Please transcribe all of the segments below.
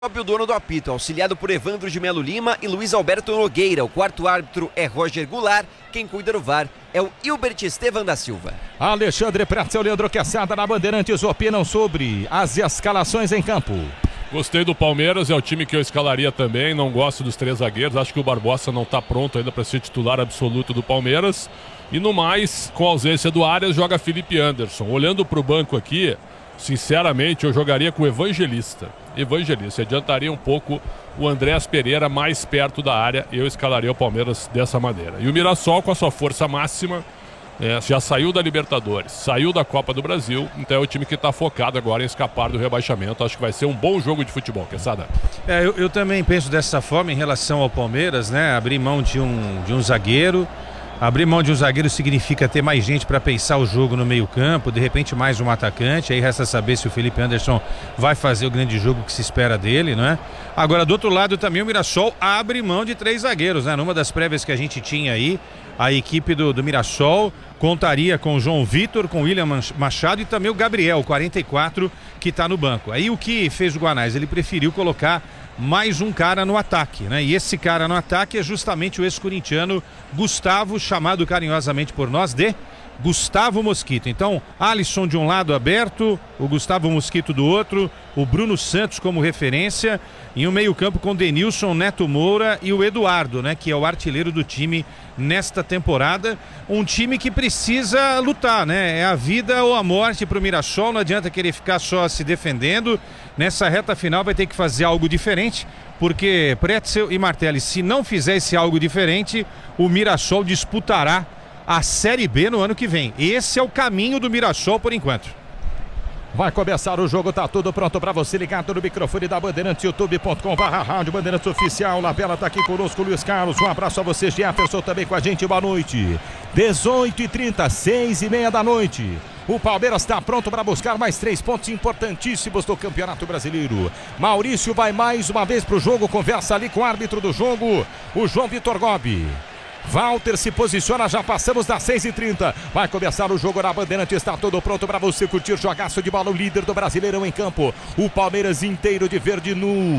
O dono do apito, auxiliado por Evandro de Melo Lima e Luiz Alberto Nogueira. O quarto árbitro é Roger Goulart. Quem cuida do VAR é o Hilbert Estevam da Silva. Alexandre Pretzel, Leandro Quesada na Bandeirantes opinam sobre as escalações em campo. Gostei do Palmeiras, é o time que eu escalaria também. Não gosto dos três zagueiros. Acho que o Barbosa não está pronto ainda para ser titular absoluto do Palmeiras. E no mais, com a ausência do Arias, joga Felipe Anderson. Olhando para o banco aqui, sinceramente, eu jogaria com o Evangelista. Adiantaria um pouco o Andrés Pereira mais perto da área. Eu escalaria o Palmeiras dessa maneira. E o Mirassol, com a sua força máxima, já saiu da Libertadores, saiu da Copa do Brasil. Então é o time que está focado agora em escapar do rebaixamento. Acho que vai ser um bom jogo de futebol, Quesada. Eu também penso dessa forma em relação ao Palmeiras, né? Abrir mão de um zagueiro. Abrir mão de um zagueiro significa ter mais gente para pensar o jogo no meio-campo, de repente mais um atacante. Aí resta saber se o Felipe Anderson vai fazer o grande jogo que se espera dele, não é? Agora, do outro lado também o Mirassol abre mão de 3 zagueiros, né? Numa das prévias que a gente tinha aí, a equipe do Mirassol contaria com o João Vitor, com o William Machado e também o Gabriel, 44, que está no banco. Aí o que fez o Guanais? Ele preferiu colocar mais um cara no ataque, né? E esse cara no ataque é justamente o ex-corintiano Gustavo, chamado carinhosamente por nós de Gustavo Mosquito. Então, Alisson de um lado aberto, o Gustavo Mosquito do outro, o Bruno Santos como referência, e um meio-campo com Denilson, Neto Moura e o Eduardo, né, que é o artilheiro do time nesta temporada. Um time que precisa lutar, né? É a vida ou a morte para o Mirassol. Não adianta querer ficar só se defendendo. Nessa reta final vai ter que fazer algo diferente, porque Pretzel e Martelli, se não fizer esse algo diferente, o Mirassol disputará a Série B no ano que vem. Esse é o caminho do Mirassol por enquanto. Vai começar o jogo, tá tudo pronto para você ligado no microfone da Bandeirantes, youtube.com/rádio Bandeirantes Oficial. Lapela tá aqui conosco, Luiz Carlos. Um abraço a você, Jefferson, também com a gente. Boa noite. 18h30, 6h30 da noite. O Palmeiras está pronto para buscar mais 3 pontos importantíssimos do Campeonato Brasileiro. Maurício vai mais uma vez para o jogo, conversa ali com o árbitro do jogo, o João Vitor Gobi. Walter se posiciona, já passamos das 6h30. Vai começar o jogo na Bandeirantes, está tudo pronto para você curtir. Jogaço de bola, o líder do Brasileirão em campo. O Palmeiras inteiro de verde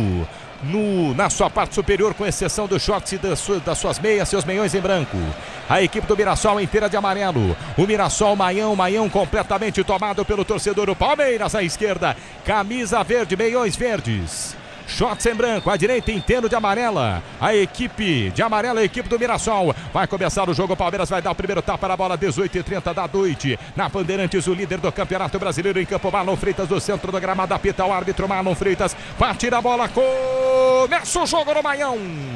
na sua parte superior, com exceção dos shorts e das suas meias, seus meiões em branco. A equipe do Mirassol inteira de amarelo. O Mirassol, Maião completamente tomado pelo torcedor. O Palmeiras à esquerda, camisa verde, meiões verdes. Shorts em branco, à direita inteiro de amarela. A equipe de amarela, a equipe do Mirassol. Vai começar o jogo, o Palmeiras vai dar o primeiro tapa na bola, 18h30 da noite. Na Bandeirantes, o líder do Campeonato Brasileiro em campo, Marlon Freitas, do centro do gramado, apita o árbitro Marlon Freitas. Bate a bola, começa o jogo no Maião.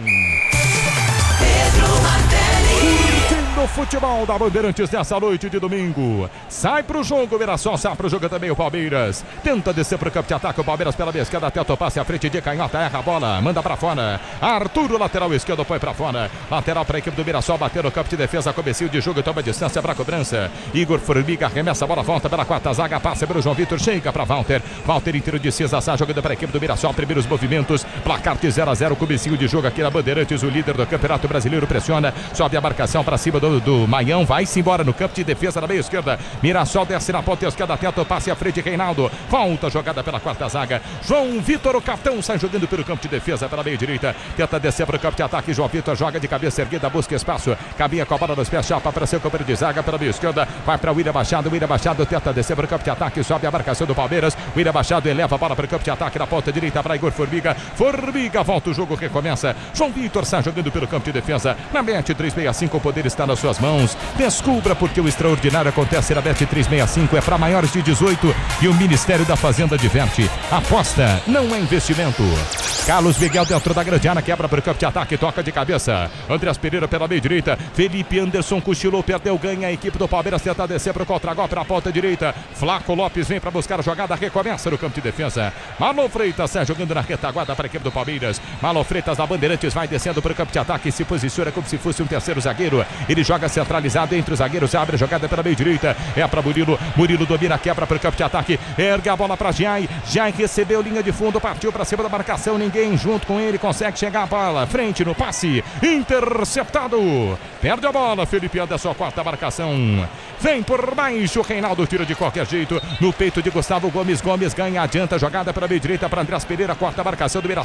Do futebol da Bandeirantes nessa noite de domingo. Sai pro jogo, Mirassol, sai pro jogo também o Palmeiras. Tenta descer pro campo de ataque, o Palmeiras pela esquerda, tenta o passe à frente de canhota, erra a bola, manda pra fora. Arthur, lateral esquerdo, põe pra fora. Lateral pra equipe do Mirassol, bateu no campo de defesa, comecinho de jogo, toma distância pra cobrança. Igor Formiga arremessa a bola, volta pela quarta zaga, passa pelo João Vitor, chega pra Walter. Walter inteiro de César, jogando pra equipe do Mirassol, primeiros movimentos, placar de 0-0, comecinho de jogo aqui na Bandeirantes, o líder do Campeonato Brasileiro pressiona, sobe a marcação pra cima do Maião, vai-se embora no campo de defesa na meia esquerda. Mirassol desce na ponta esquerda, tenta o passe à frente, Reinaldo. Volta jogada pela quarta zaga. João Vitor, o capitão, sai jogando pelo campo de defesa pela meia direita. Tenta descer para o campo de ataque. João Vitor joga de cabeça erguida, busca espaço. Caminha com a bola nos pés, chapa para seu companheiro de zaga pela meia esquerda. Vai para o William Machado. William Machado tenta descer para o campo de ataque, sobe a marcação do Palmeiras. William Machado eleva a bola para o campo de ataque na ponta direita para Igor Formiga. Formiga volta, o jogo recomeça. João Vitor sai jogando pelo campo de defesa. Na Bet365, o poder está nas suas mãos. Descubra porque o extraordinário acontece na Bet365, é para maiores de 18 e o Ministério da Fazenda diverte. Aposta não é investimento. Carlos Miguel dentro da grande área, quebra para o campo de ataque, toca de cabeça. Andrés Pereira pela meia direita. Felipe Anderson cochilou, perdeu, ganha. A equipe do Palmeiras tenta descer para o contra-golpe na ponta direita. Flaco Lopes vem para buscar a jogada, recomeça no campo de defesa. Marlon Freitas sai jogando na retaguarda para a equipe do Palmeiras. Marlon Freitas na Bandeirantes vai descendo para o campo de ataque, se posiciona como se fosse um terceiro zagueiro. Ele joga centralizado entre os zagueiros, abre a jogada pela meia direita, é para Murilo. Murilo domina, quebra para o campo de ataque, ergue a bola para Jai. Jai recebeu linha de fundo, partiu para cima da marcação, ninguém ninguém junto com ele consegue chegar a bola. Frente no passe, interceptado. Perde a bola, Felipe Anderson, quarta marcação. Vem por baixo, Reinaldo tira de qualquer jeito. No peito de Gustavo Gomes, Gomes ganha, adianta, jogada para a meia direita para Andrés Pereira, quarta marcação do Mirassol.